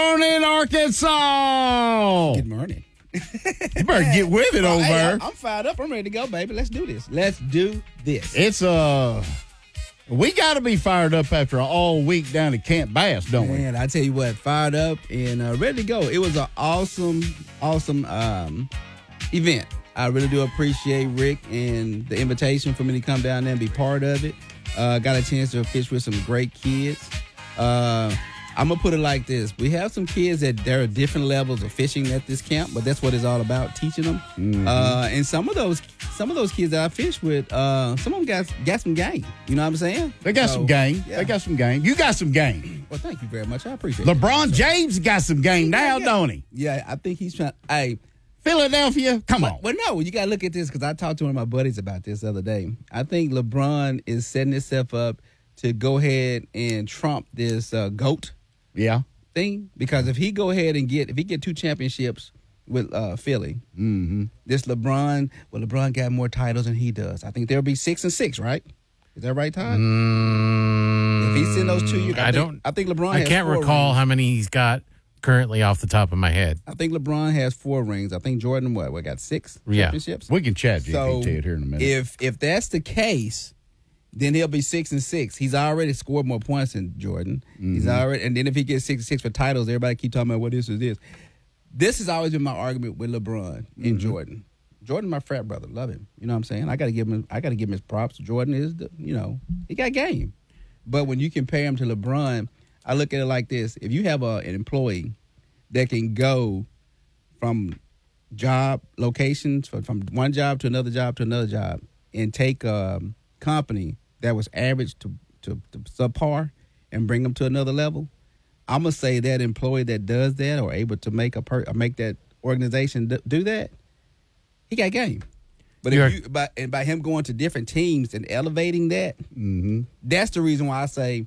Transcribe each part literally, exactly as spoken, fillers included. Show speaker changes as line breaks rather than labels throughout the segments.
Morning, Arkansas.
Good morning.
You better get with it
Well,
over
hey,
there.
I'm fired up. I'm ready to go, baby. Let's do this. Let's do this.
It's uh, we got to be fired up after an all week down at Camp Bass, don't we?
Man, I tell you what, fired up and uh, ready to go. It was an awesome, awesome um, event. I really do appreciate Rick and the invitation for me to come down there and be part of it. Uh, got a chance to fish with some great kids. Uh, I'm going to put it like this. We have some kids that there are different levels of fishing at this camp, but that's what it's all about, teaching them. Mm-hmm. Uh, and some of those some of those kids that I fished with, uh, some of them got, got some game. You know what I'm saying?
They got
So,
some game.
yeah.
They got some game. You got some game.
Well, thank you very much. I appreciate it.
LeBron James got some game now,
yeah.
don't he?
Yeah, I think he's trying. Hey,
Philadelphia, come on.
Well, no, you got to look at this because I talked to one of my buddies about this the other day. I think LeBron is setting himself up to go ahead and trump this uh, GOAT
Yeah.
thing, because if he go ahead and get if he get two championships with uh, Philly,
Mm-hmm.
this LeBron, well, LeBron got more titles than he does. I think there'll be six and six, right? Is that right, Todd?
Mm,
if he's in those two years, I,
I
think,
don't.
I think LeBron.
I
has
can't
four
recall
rings.
how many he's got currently off the top of my head.
I think LeBron has four rings. I think Jordan, what? What got six
Yeah.
championships?
We can chat G P T
So
it here in a minute.
if if that's the case, then he'll be six and six. He's already scored more points than Jordan.
Mm-hmm.
He's already, and then if he gets six and six for titles, everybody keep talking about what this is this. This has always been my argument with LeBron and
Mm-hmm.
Jordan. Jordan, my frat brother, love him. You know what I'm saying? I got to give him. I got to give him his props. Jordan is the, you know, he got game. But when you compare him to LeBron, I look at it like this: if you have a, an employee that can go from job locations, from, from one job to another job to another job, and take a company that was average to, to, to subpar and bring them to another level, I'm gonna say that employee that does that or able to make a per, make that organization do, do that, he got game. But
You're-
if you by and by him going to different teams and elevating that,
mm-hmm.
that's the reason why I say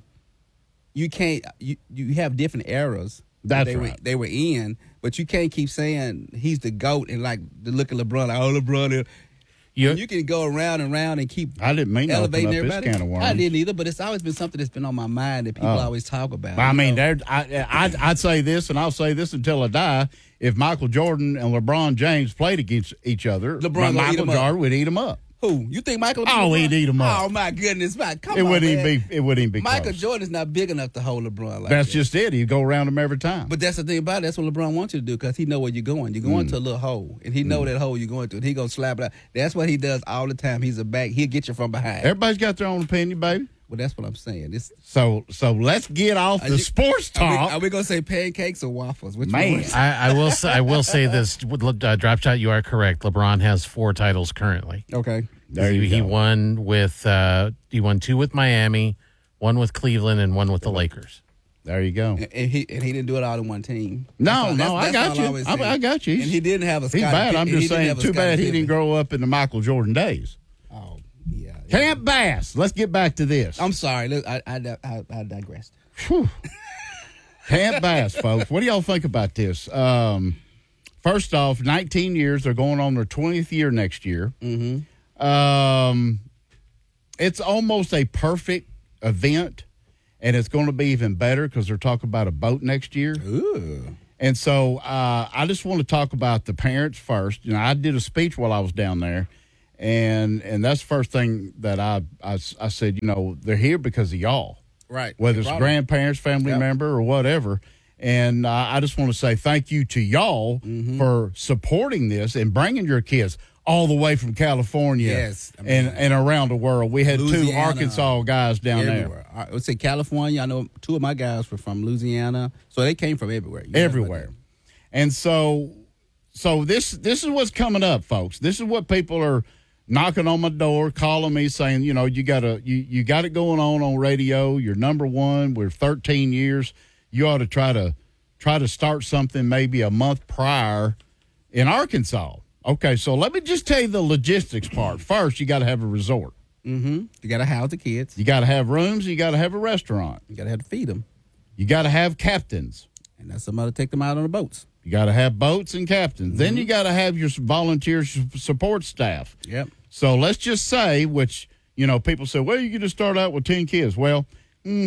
you can't. You you have different eras.
That's
they
right.
Were, they were in, but you can't keep saying he's the GOAT and like to look at LeBron like, oh, LeBron. is-"
You,
And you can go around and around and keep
I didn't mean to open
elevating
up this
everybody.
can of worms.
I didn't either, but it's always been something that's been on my mind that people
Oh.
always talk about.
I
you
mean,
know?
there. I, I'd, I'd say this, and I'll say this until I die. If Michael Jordan and LeBron James played against each other,
LeBron gonna eat
Michael
'em up.
Jordan would eat them up.
Who you think Michael?
Oh,
LeBron?
he'd eat 'em up.
Oh my goodness, Mike, come
It
on,
wouldn't
man.
even be. It wouldn't even be.
Michael
close.
Jordan's not big enough to hold LeBron like
That's
that.
just it. You go around them every time.
But that's the thing about it. That's what LeBron wants you to do because he know where you're going. You're going
Mm.
to a little hole, and he know that hole you're going to, and he gonna slap it out. That's what he does all the time. He's a back. He'll get you from behind.
Everybody's got their own opinion, baby.
Well, that's what I'm saying. This
So, so let's get off
Are
the
you-
sports
are we,
talk.
are we gonna say pancakes or waffles? Which
Man.
one?
I, I will. Say, I will say this. With Le- uh, Drop Shot, you are correct. LeBron has four titles currently.
Okay.
There
he,
you
he
go.
won with. Uh, he won two with Miami, one with Cleveland, and one with the Lakers.
There you go.
And, and he and he didn't do it all in one team.
No,
That's all-
no,
that's-
I
that's
got
all
you.
always
I,
say.
I got you.
And he didn't have a.
He's
Scottie
bad.
Pippen-
I'm
and he
just
didn't
saying.
have a
Too
Scottie
bad he
Pippen.
didn't grow up in the Michael Jordan days.
Oh yeah. yeah.
Camp Bass. Let's get back to this.
I'm sorry. Look, I, I, I, I digressed.
Whew. Camp Bass, folks. What do y'all think about this? Um, first off, nineteen years. They're going on their twentieth year next year.
Mm-hmm.
Um, it's almost a perfect event, and it's going to be even better because they're talking about a boat next year.
Ooh.
And so uh, I just want to talk about the parents first. You know, I did a speech while I was down there, and and that's the first thing that I I, I said. You know, they're here because of y'all.
Right.
Whether
They
it's
brought 'em.
grandparents, family
Yep.
member, or whatever. And uh, I just want to say thank you to y'all
Mm-hmm.
for supporting this and bringing your kids all the way from California
Yes, I mean,
and, and around the world. We had two
Louisiana,
Arkansas guys down
Everywhere. I would say California. I know two of my guys were from Louisiana, so they came from everywhere. You know,
there, everywhere. And so, so this this is what's coming up, folks. This is what people are knocking on my door, calling me, saying, you know, you got to you you got it going on on radio. You're number one. We're thirteen years. You ought to try to try to start something maybe a month prior in Arkansas. Okay, so let me just tell you the logistics part. First, you got to have a resort.
Mm-hmm. You got to house the kids.
You got to have rooms. You got to have a restaurant.
You got to have to feed them,
You got to have captains.
and that's somebody to take them out on the boats.
You got to have boats and captains.
Mm-hmm.
Then you got to have your volunteer s- support staff.
Yep.
So let's just say, which, you know, people say, well, you can just start out with ten kids. Well, mm,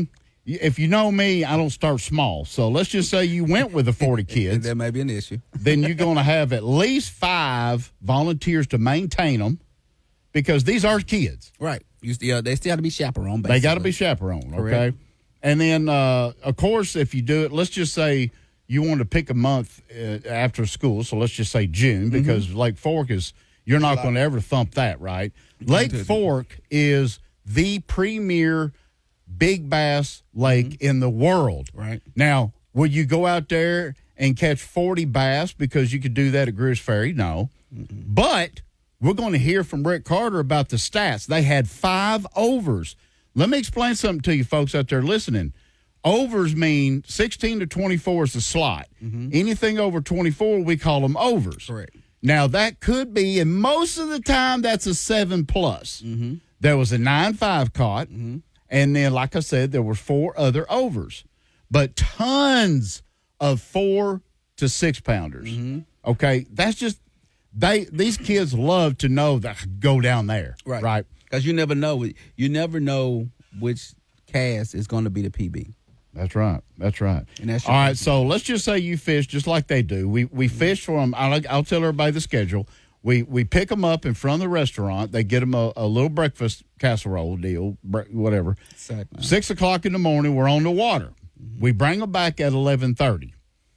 if you know me, I don't start small. So let's just say you went with the forty kids.
That may be an issue.
Then you're going to have at least five volunteers to maintain them because these are kids.
Right. You still, they still have to be chaperoned, basically.
They got to be chaperoned, okay?
Correct.
And then, uh, of course, if you do it, let's just say you want to pick a month uh, after school. So let's just say June because mm-hmm. Lake Fork is, you're not going to ever thump that, right? Lake Fork is the premier big bass lake mm-hmm. in the world.
Right.
Now, would you go out there and catch forty bass because you could do that at Greers Ferry? No. Mm-hmm. But we're going to hear from Rick Carter about the stats. They had five overs. Let me explain something to you folks out there listening. Overs mean sixteen to twenty-four is the slot. Mm-hmm. Anything over twenty-four, we call them overs.
Correct.
Now, that could be, and most of the time, that's a seven plus. Mm-hmm. There was a nine five caught, mm-hmm. and then, like I said, there were four other overs. But tons of four to six pounders. Mm-hmm. Okay? That's just, they these kids love to know that go down there.
Right.
Right.
Because you never know. You never know which cast is going to be the P B.
That's right. That's right.
And that's
all right. So let's just say you fish just like they do. We we mm-hmm. fish from. I'll, I'll tell everybody the schedule. We we pick them up in front of the restaurant. They get them a, a little breakfast casserole deal, whatever.
Exactly.
Six o'clock in the morning, we're on the water. Mm-hmm. We bring them back at eleven thirty,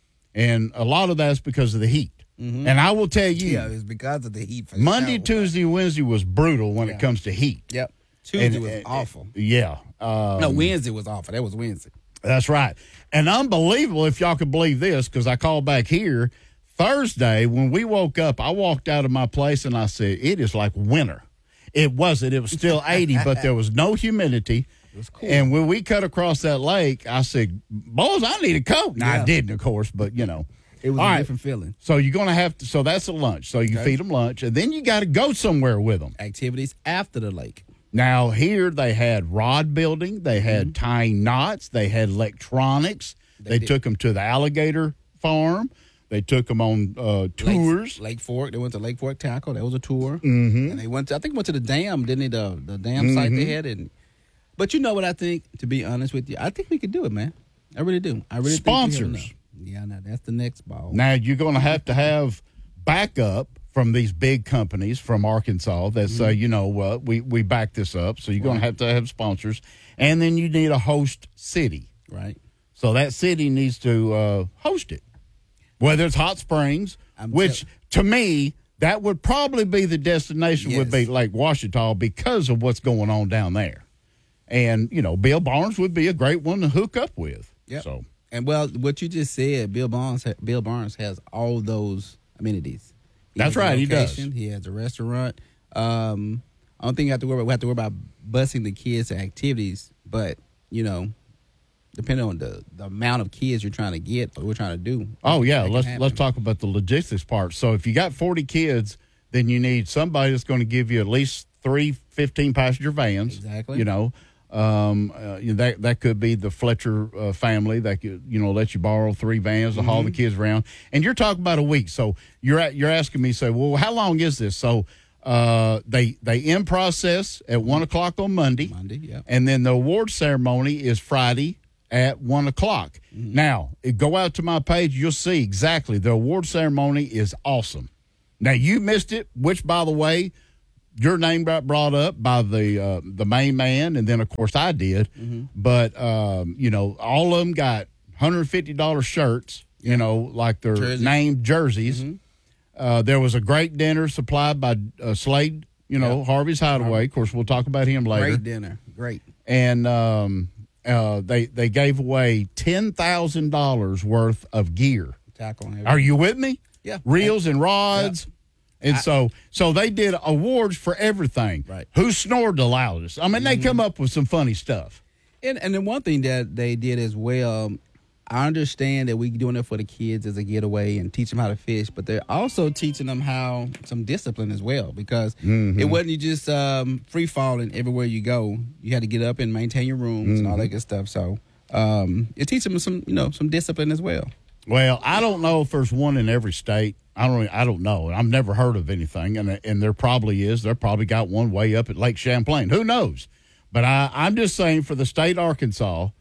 and a lot of that's because of the heat. Mm-hmm. And I will tell you,
yeah, it's because of the heat. For
Monday,
sure.
Tuesday, Wednesday was brutal when yeah. it comes to heat.
Yep. Tuesday
and,
was
and,
awful.
Yeah. Um,
no, Wednesday was awful. That was Wednesday.
That's right. And unbelievable, if y'all could believe this, because I called back here Thursday when we woke up. I walked out of my place and I said, "It is like winter." It wasn't. It was still eighty, but there was no humidity.
It was cool.
And when we cut across that lake, I said, "Boys, I need a coat." Now
yeah.
I didn't, of course, but you know.
It was
All
a
right.
different feeling.
So you're going to have to, so that's a lunch. So you
Okay.
feed them lunch, and then you got to go somewhere with them.
Activities after the lake.
Now, here they had rod building, they had mm-hmm. tying knots, they had electronics. They, they took them to the alligator farm. They took them on uh, tours.
Lake, Lake Fork. They went to Lake Fork Tackle. That was a tour.
Mm-hmm.
And they went to, I think, went to the dam, didn't they? The, the dam mm-hmm. site they had. And, but you know what I think, to be honest with you? I think we could do it, man. I really do. I really
Sponsors.
Think yeah, now that's the next ball.
Now, you're going to have to have backup from these big companies from Arkansas that say, mm-hmm. you know, well, we, we back this up. So you're right. going to have to have sponsors. And then you need a host city.
Right.
So that city needs to uh, host it. Whether it's Hot Springs, I'm which tell- to me, that would probably be the destination
yes.
would be Lake Ouachita because of what's going on down there. And, you know, Bill Barnes would be a great one to hook up with.
Yep.
So.
And, well, what you just said, Bill Barnes, Bill Barnes has all those amenities. He
That's right, he does.
He has a restaurant. Um, I don't think you have to worry about, we have to worry about busing the kids to activities, but, you know, depending on the, the amount of kids you're trying to get or we're trying to do.
Oh, yeah, let's let's talk about the logistics part. So if you got forty kids, then you need somebody that's going to give you at least three fifteen-passenger vans.
Exactly.
You know. Um, uh, you know, that that could be the Fletcher uh, family that could, you know, let you borrow three vans to mm-hmm. haul the kids around. And you're talking about a week, so you're at, you're asking me, say, well, how long is this? So uh, they they in process at one o'clock on Monday.
Monday, yeah.
And then the award ceremony is Friday at one o'clock. Mm-hmm. Now, go out to my page, you'll see exactly the award ceremony is awesome. Now you missed it, which by the way. Your name got brought up by the uh, the main man, and then, of course, I did. Mm-hmm. But, um, you know, all of them got one hundred fifty dollars shirts, you know, like their
jerseys.
named jerseys. Mm-hmm. Uh, there was a great dinner supplied by uh, Slade, you know, yep. Harvey's Hideaway. Of course, we'll talk about him later.
Great dinner. Great.
And um, uh, they, they gave away ten thousand dollars worth of gear.
Tackle on
Are you with me?
Yeah.
Reels and rods. Yep. And I, so so they did awards for everything.
Right.
Who snored the loudest? I mean, they mm-hmm. come up with some funny stuff.
And and then one thing that they did as well, um, I understand that we doing it for the kids as a getaway and teach them how to fish, but they're also teaching them how some discipline as well because mm-hmm. it wasn't you just um, free falling everywhere you go. You had to get up and maintain your rooms mm-hmm. and all that good stuff. So um, it teaches them some you know some discipline as well.
Well, I don't know if there's one in every state. I don't. I don't know. I've never heard of anything, and and there probably is. They're probably got one way up at Lake Champlain. Who knows? But I, I'm just saying, for the state of Arkansas,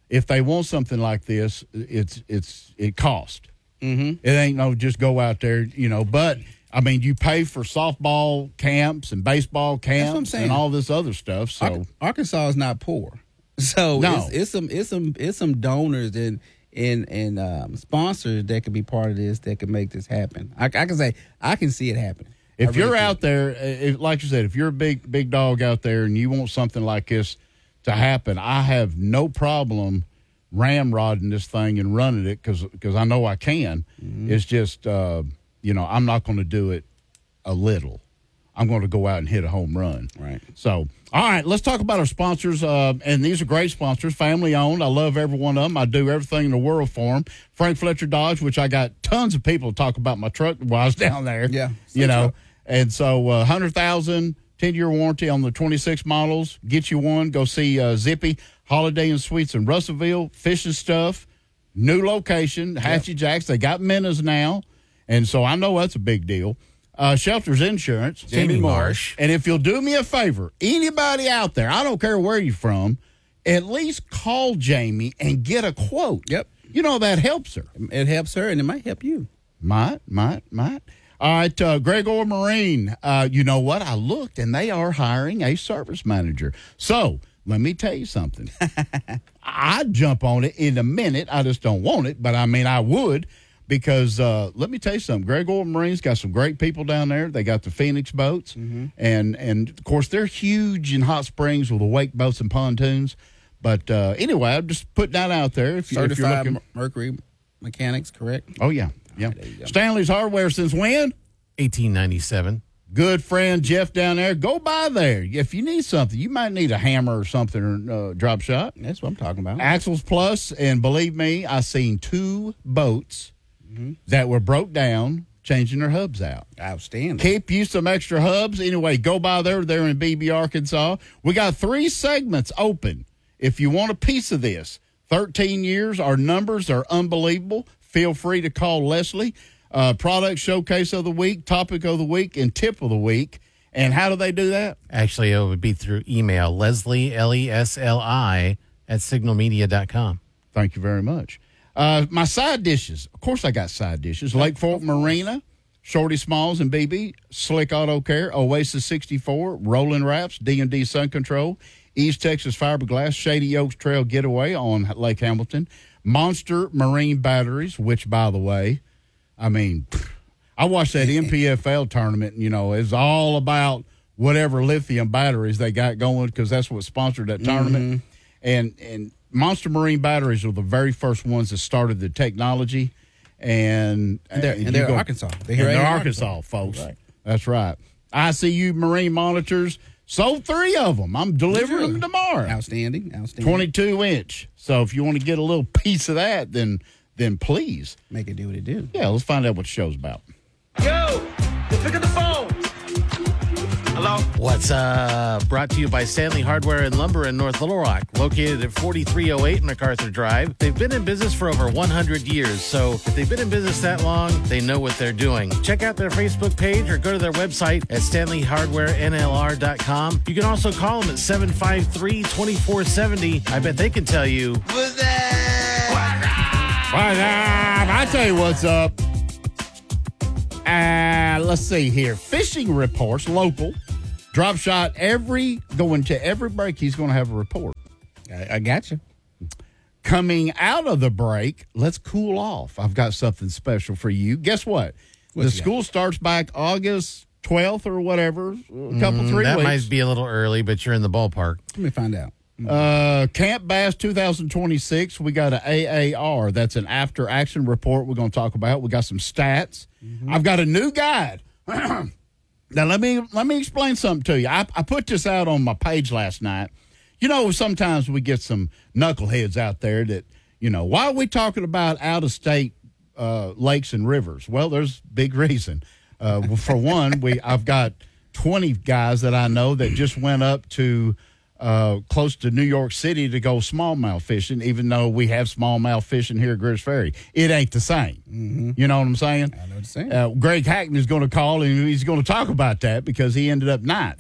if they want something like this, it's it's it costs.
Mm-hmm.
It ain't no just go out there, you know. But I mean, you pay for softball camps and baseball
That's what I'm
camps
saying.
and all this other stuff. So
Ar- Arkansas is not poor, so
No.
it's, it's some it's some it's some donors and and and um, sponsors that could be part of this that could make this happen. I, I can say I can see it happening.
if
I really
you're
can.
out there, if, like you said, if you're a big big dog out there and you want something like this to happen, I have no problem ramrodding this thing and running it because because I know I can.
Mm-hmm.
It's just uh, you know I'm not going to do it a little. I'm going to go out and hit a home run.
Right.
So, all right, let's talk about our sponsors. Uh, and these are great sponsors, family owned. I love every one of them. I do everything in the world for them. Frank Fletcher Dodge, which I got tons of people to talk about my truck while I was down there.
Yeah,
You
same
know,
truck.
and so uh, one hundred thousand, ten-year warranty on the twenty-six models. Get you one. Go see uh, Zippy, Holiday and Suites in Russellville, Fishing Stuff, new location, Hatchet Jacks. They got Menas now, and so I know that's a big deal. Uh, Shelters Insurance.
Jamie Marsh.
And if you'll do me a favor, anybody out there, I don't care where you're from, at least call Jamie and get a quote.
Yep.
You know, that helps her.
It helps her and it might help you.
Might, might, might. All right, uh, Gregor Marine. Uh, you know what? I looked, and they are hiring a service manager. So let me tell you something. I'd jump on it in a minute. I just don't want it, but I mean, I would. Because uh, let me tell you something, Gregor Marine's got some great people down there. They got the Phoenix boats,
Mm-hmm.
and and of course they're huge in hot springs with the wake boats and pontoons. But uh, anyway, I'm just putting that out there. If, you, if you're
Certified
looking,
Mercury mechanics, correct?
oh yeah, yeah.
there you go.
Stanley's Hardware since when?
eighteen ninety-seven.
Good friend Jeff down there. Go by there if you need something. You might need a hammer or something or uh, drop shot.
That's what I'm talking about.
Axles Plus, and believe me, I seen two boats that were broke down, changing their hubs out.
Outstanding.
Keep you some extra hubs. Anyway, go by there. They're in B B, Arkansas. We got three segments open. If you want a piece of this, thirteen years, our numbers are unbelievable. Feel free to call Leslie. Uh, product showcase of the week, topic of the week, and tip of the week. And how do they do that?
Actually, it would be through email, Leslie, L E S L I, at signal media dot com.
Thank you very much. Uh, my side dishes. Of course, I got side dishes. Lake Fork Marina, Shorty Smalls and B B, Slick Auto Care, Oasis sixty-four, Rolling Wraps, D and D Sun Control, East Texas Fiberglass, Shady Oaks Trail Getaway on Lake Hamilton, Monster Marine Batteries, which, by the way, I mean, I watched that M P F L tournament, and, you know, it's all about whatever lithium batteries they got going because that's what sponsored that tournament. And and Monster Marine Batteries were the very first ones that started the technology. And,
And they're,
and
and they're
you go-
Arkansas. They're
and
here
they're
in
Arkansas, folks.
Right.
That's right. I C U Marine Monitors, sold three of them. I'm delivering them tomorrow.
Outstanding. Outstanding.
twenty-two inch. So if you want to get a little piece of that, then then please.
Make it do what it do.
Yeah, let's find out what the show's about.
Yo, pick up the phone. Hello?
What's uh brought to you by Stanley Hardware and Lumber in North Little Rock, located at forty-three oh eight MacArthur Drive. They've been in business for over one hundred years, so if they've been in business that long, they know what they're doing. Check out their Facebook page or go to their website at stanley hardware n l r dot com. You can also call them at seven five three, two four seven zero. I bet they can tell you.
What's that?
Right, uh, I tell you what's up. Uh, let's see here. Fishing reports, local. Drop shot every, going to every break, he's going to have a report.
I, I got you.
Coming out of the break, let's cool off. I've got something special for you. Guess what?
What
the
you got?
school starts back August twelfth or whatever, a couple, three
that
weeks.
might be a little early, but you're in the ballpark.
Let me find out.
Uh, Camp Bass twenty twenty-six, we got an A A R. That's an after action report we're going to talk about. We got some stats. I've got a new guide. Now, let me let me explain something to you. I, I put this out on my page last night. You know, sometimes we get some knuckleheads out there that, you know, why are we talking about out-of-state uh, lakes and rivers? Well, there's big reason. Uh, well, for one, we I've got twenty guys that I know that just went up to uh, close to New York City to go smallmouth fishing, even though we have smallmouth fishing here at Greers Ferry. It ain't the same. Mm-hmm. You know what I'm saying?
I know what you're saying.
Uh, Greg Hackton is going to call and he's going to talk about that because he ended up ninth.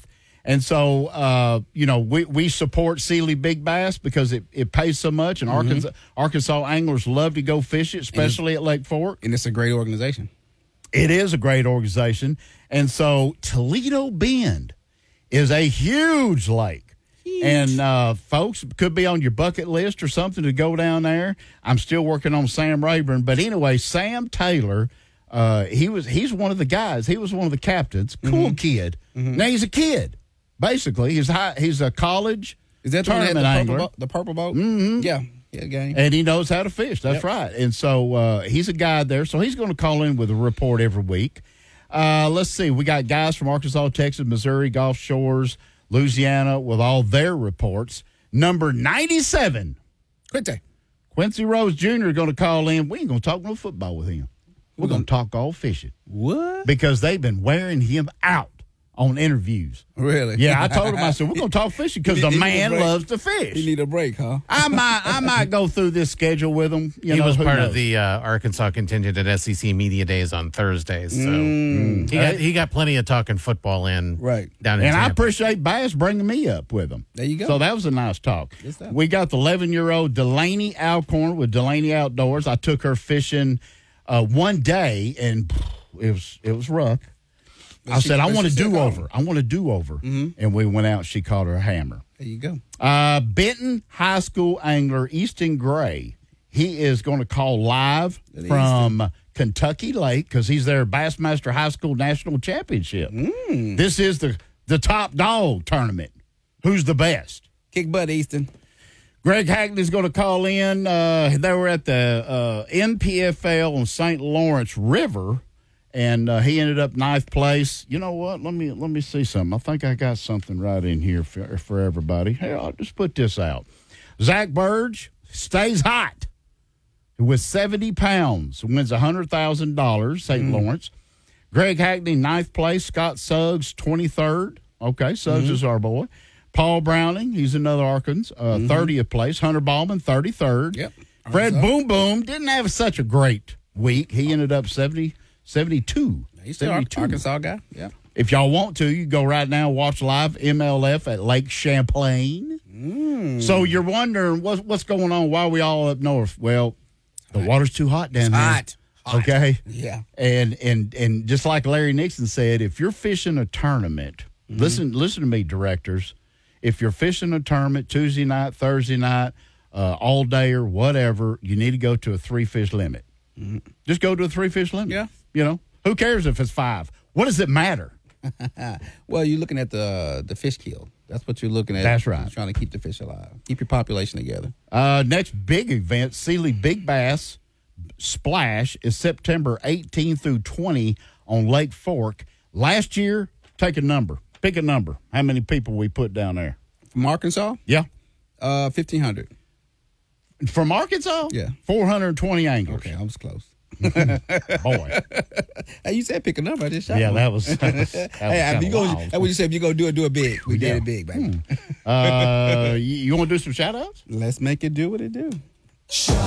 And so, uh, you know, we, we support Sealy Big Bass because it, it pays so much, and
Mm-hmm.
Arkansas Arkansas anglers love to go fish it, especially at Lake Fork.
And it's a great organization.
It is a great organization. And so Toledo Bend is a huge lake. And, uh, folks, could be on your bucket list or something to go down there. I'm still working on Sam Rayburn. But anyway, Sam Taylor, uh, he was he's one of the guys. He was one of the captains. Cool
Mm-hmm.
kid. Now, he's a kid, basically. He's high, he's a college
Is that the one that had
tournament
the
angler.
purple, boat, the purple boat? Mm-hmm. Yeah. Yeah, game.
And he knows how to fish. That's
Yep.
right. And so uh, he's a guy there. So he's going to call in with a report every week. Uh, let's see. We got guys from Arkansas, Texas, Missouri, Gulf Shores, Louisiana with all their reports. Number ninety-seven,
Quinte.
Quincy Rose Junior is going to call in. We ain't going to talk no football with him. We're going to talk all fishing
What?
because they've been wearing him out on interviews.
Really?
Yeah, I told him, I said, we're going to talk fishing because
He
the
need- he need a
man
break.
loves to fish.
You need a break, huh?
I might I might go through this schedule with him. You
he
know,
was
who
part
knows?
of the uh, Arkansas contingent at S E C Media Days on Thursdays, so
Mm.
he got he got plenty of talking football in
Right.
down in
And I
Tampa.
appreciate Bass bringing me up with him.
There you go.
So that was a nice talk.
Good stuff.
We got the eleven-year-old Delaney Alcorn with Delaney Outdoors. I took her fishing uh, one day, and it was it was rough. I
she-
said, I
but
want a
she still
do-over.
caught
I want a do-over.
Mm-hmm.
And we went out. She caught her a hammer.
There you go.
Uh, Benton High School angler Easton Gray. He is going to call live
That is
from Kentucky Lake because he's their Bassmaster High School National Championship.
Mm.
This is the, the top dog tournament. Who's the best?
Kick butt, Easton.
Greg Hackney's going to call in. Uh, they were at the uh, N P F L on Saint Lawrence River, and uh, he ended up ninth place. You know what? Let me let me see something. I think I got something right in here for, for everybody. Hey, I'll just put this out. Zach Burge stays hot with seventy pounds, wins one hundred thousand dollars, Saint Lawrence. Greg Hackney, ninth place. Scott Suggs, twenty-third. Okay, Suggs is our boy. Paul Browning, he's another Arkansas, uh, thirtieth place. Hunter Ballman, thirty-third.
Yep.
Fred
Arkansas.
Boom Boom didn't have such a great week. He ended up seventy, seventy-two.
He's still Ar-
seventy-two.
Arkansas guy. Yeah.
If y'all want to, you go right now, watch live M L F at Lake Champlain.
Mm.
So you're wondering what's, what's going on? Why are we all up north? Well, the water's too hot down here.
Hot. Hot.
Okay.
Yeah.
And and and just like Larry Nixon said, if you're fishing a tournament,
Mm-hmm.
listen listen to me, directors. If you're fishing a tournament Tuesday night, Thursday night, uh, all day or whatever, you need to go to a three fish limit. Just go to a three fish limit.
Mm-hmm. Yeah.
You know, who cares if it's five? What does it matter?
Well, you're looking at the the fish kill. That's what you're looking at.
That's right.
You're trying to keep the fish alive. Keep your population together.
Uh, next big event, Sealy Big Bass Splash, is September eighteenth through twentieth on Lake Fork. Last year, take a number. Pick a number. How many people we put down there?
From Arkansas,
Yeah.
uh, fifteen hundred.
From Arkansas?
Yeah.
four hundred twenty anglers.
Okay, I was close.
Boy.
Hey, you said pick a number. I just shot
Yeah,
one.
that was, that was, that was
Hey, if
kinda
you go,
wild.
that's what you said. If you go do it, do it big. We
Yeah.
did it big, baby.
Uh, you, you want to do some shout outs?
Let's make it do what it do.